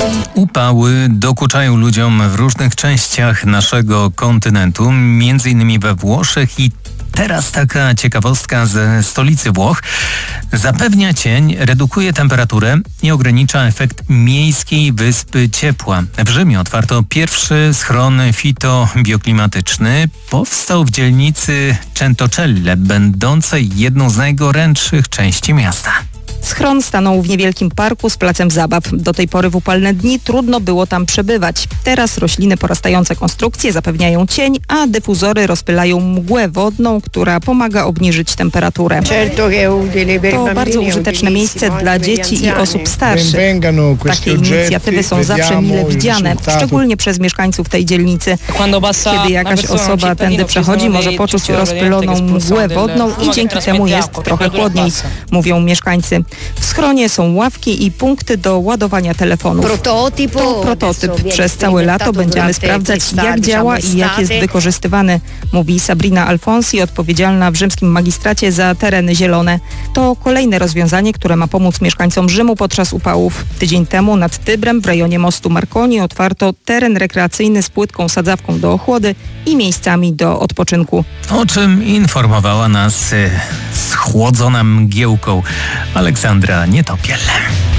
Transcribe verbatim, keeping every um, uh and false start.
Upały dokuczają ludziom w różnych częściach naszego kontynentu, między innymi we Włoszech i teraz taka ciekawostka ze stolicy Włoch. Zapewnia cień, redukuje temperaturę i ogranicza efekt miejskiej wyspy ciepła. W Rzymie otwarto pierwszy schron fitobioklimatyczny. Powstał w dzielnicy Centocelle, będącej jedną z najgorętszych części miasta. Schron stanął w niewielkim parku z placem zabaw. Do tej pory w upalne dni trudno było tam przebywać. Teraz rośliny porastające konstrukcje zapewniają cień, a dyfuzory rozpylają mgłę wodną, która pomaga obniżyć temperaturę. To bardzo użyteczne miejsce dla dzieci i osób starszych. Takie inicjatywy są zawsze mile widziane, szczególnie przez mieszkańców tej dzielnicy. Kiedy jakaś osoba tędy przechodzi, może poczuć rozpyloną mgłę wodną i dzięki temu jest trochę chłodniej, mówią mieszkańcy. W schronie są ławki i punkty do ładowania telefonów. To prototyp. Przez całe lato będziemy sprawdzać, jak działa i jak jest wykorzystywany, mówi Sabrina Alfonsi, odpowiedzialna w rzymskim magistracie za tereny zielone. To kolejne rozwiązanie, które ma pomóc mieszkańcom Rzymu podczas upałów. Tydzień temu nad Tybrem w rejonie mostu Marconi otwarto teren rekreacyjny z płytką sadzawką do ochłody i miejscami do odpoczynku. O czym informowała nas schłodzona mgiełką Aleksandra Nietopiel.